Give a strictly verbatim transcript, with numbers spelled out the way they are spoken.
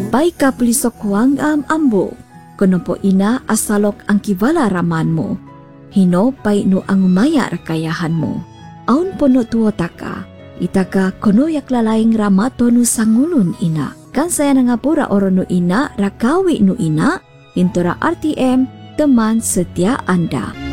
Bay ka pulisok huang am ambo. Kuno po ina asalok ang kiwala raman mo. Hino pay no ang umaya rakayahan mo. Aun po no tuwo taka. Itaka kuno yak lalaying ramato no sangulun ina. Kan saya nangapura oro no ina rakawi no ina. Intora R T M teman setia Anda.